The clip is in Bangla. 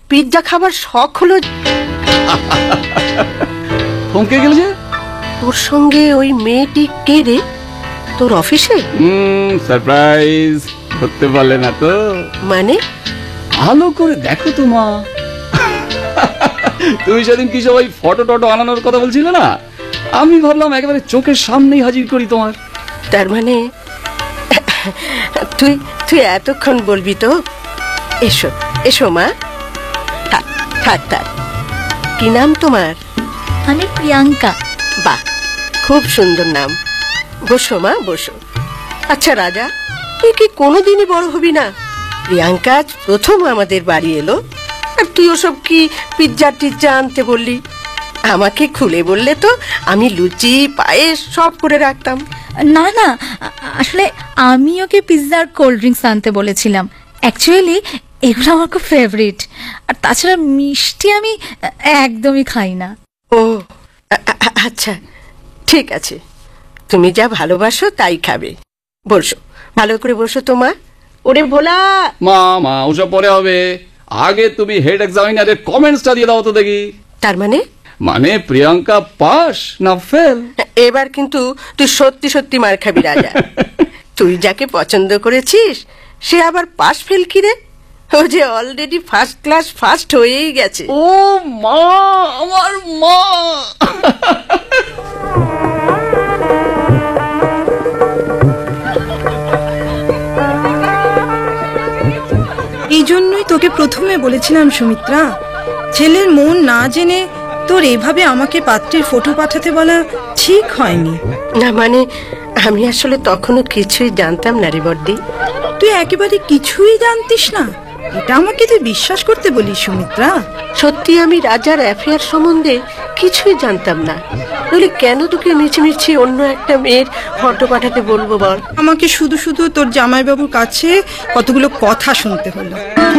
পিৎজা খাবার শখ হলো। থমকে গেল যে। তোর সঙ্গে ওই মেয়েটি কে রে? তোর অফিসে? সারপ্রাইজ করতে পারলে না তো? মানে ভালো করে দেখো তো মা। তুমি সেদিন কি সবাই ফটো টটো আনানোর কথা বলছিলে না, আমি ভাবলাম একেবারে চোখের সামনেই হাজির করি তোমার। তার মানে তুই তুই এতক্ষণ বলবি তো? এসো এসো মা। থাক থাক থাক। কি নাম তোমার? আমি প্রিয়াঙ্কা। বাহ, খুব সুন্দর নাম। বসো মা বসো। আচ্ছা রাজা, তুই কি কোনোদিনই বড় হবি না? প্রিয়াঙ্কা আজ প্রথম আমাদের বাড়ি এলো, আর তুই ওসব কি পিৎজা টিজ্জা আনতে বললি? আমাকে খুলে বললে তো আমি লুচি পায়েস সব করে রাখতাম। না না, আসলে আমি ওকে পিৎজা আর কোল্ড ড্রিঙ্কস আনতে বলেছিলাম। অ্যাকচুয়ালি এগুলো আমার খুব ফেভারিট, আর তাছাড়া মিষ্টি আমি একদমই খাই না। ও আচ্ছা, ঠিক আছে, তুমি যা ভালোবাসো তাই খাবে। বসো, ভালো করে বসো তো মা। ওরে ভোলা। মা মা ওসব পরে হবে, আগে তুমি হেড এক্সামিনারের কমেন্টসটা দিয়ে দাও তো দেখি। তার মানে? মানে প্রিয়াঙ্কা পাস না ফেল? এবার কিন্তু তুই সত্যি সত্যি মার খাবি রাজা। তুই যাকে পছন্দ করেছিস সে আবার পাস ফেল কি রে? ও যে অলরেডি ফার্স্ট ক্লাস ফার্স্ট হয়েই গেছে। ও মা, আমার মা। এই জন্যই তোকে প্রথমে বলেছিলাম সুমিত্রা, ছেলের মন না জেনে তোর এভাবে আমাকে পাত্রের ফটো পাঠাতে বলা ঠিক হয়নি। না মানে আমি আসলে তখনও কিছুই জানতাম না রে বড়দি। তুই একেবারে কিছুই জানতিস না? এটা আমাকে তুই বিশ্বাস করতে বলিস সুমিত্রা? সত্যি আমি রাজার অ্যাফেয়ার সম্বন্ধে কিছুই জানতাম না। তাহলে কেন তোকে মিছিমিছি অন্য একটা মেয়ের ফটো পাঠাতে বলবো বল? আমাকে শুধু শুধু তোর জামাইবাবুর কাছে কতগুলো কথা শুনতে হলো।